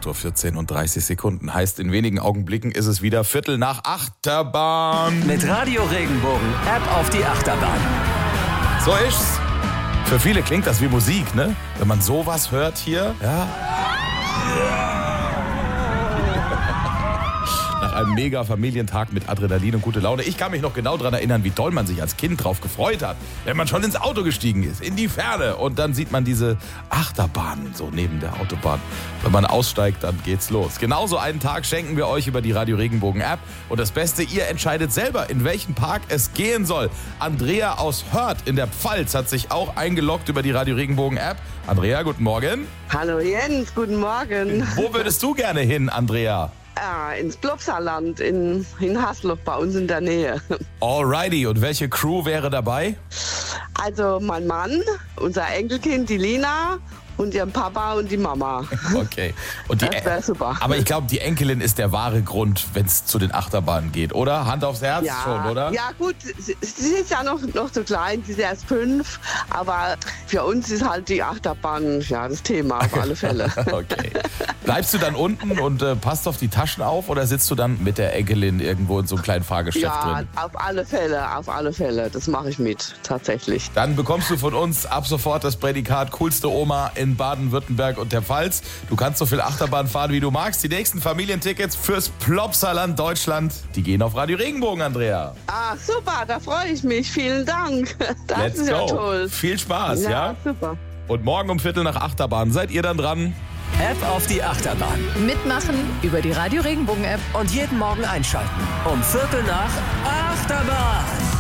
8:14 und 30 Sekunden. Heißt, in wenigen Augenblicken ist es wieder 7:45 Achterbahn. Mit Radio Regenbogen App auf die Achterbahn. So ist's. Für viele klingt das wie Musik, ne? Wenn man sowas hört hier, ja. Nach einem mega Familientag mit Adrenalin und gute Laune. Ich kann mich noch genau daran erinnern, wie doll man sich als Kind drauf gefreut hat, wenn man schon ins Auto gestiegen ist, in die Ferne. Und dann sieht man diese Achterbahn so neben der Autobahn. Wenn man aussteigt, dann geht's los. Genauso einen Tag schenken wir euch über die Radio Regenbogen App. Und das Beste, ihr entscheidet selber, in welchen Park es gehen soll. Andrea aus Hörth in der Pfalz hat sich auch eingeloggt über die Radio Regenbogen App. Andrea, guten Morgen. Hallo Jens, guten Morgen. Wo würdest du gerne hin, Andrea? Ja, ins Plopsaland in Hasloch, bei uns in der Nähe. Alrighty, und welche Crew wäre dabei? Also mein Mann, unser Enkelkind, die Lina und ihren Papa und die Mama. Okay. Und das wäre super. Aber ich glaube, die Enkelin ist der wahre Grund, wenn es zu den Achterbahnen geht, oder? Hand aufs Herz schon, oder? Ja gut, sie ist ja noch zu klein, sie ist erst 5, aber für uns ist halt die Achterbahn das Thema auf alle Fälle. Okay. Bleibst du dann unten und passt auf die Taschen auf oder sitzt du dann mit der Enkelin irgendwo in so einem kleinen Fahrgeschäft drin? Ja, auf alle Fälle, das mache ich mit, tatsächlich. Dann bekommst du von uns ab sofort das Prädikat coolste Oma in Baden-Württemberg und der Pfalz. Du kannst so viel Achterbahn fahren, wie du magst. Die nächsten Familientickets fürs Plopsaland Deutschland, die gehen auf Radio Regenbogen, Andrea. Ah, super, da freue ich mich. Vielen Dank. Das Let's ist ja go. toll. Viel Spaß, ja? Super. Und morgen um 7:45 Achterbahn. Seid ihr dann dran? App auf die Achterbahn. Mitmachen über die Radio Regenbogen App. Und jeden Morgen einschalten. Um 7:45 Achterbahn.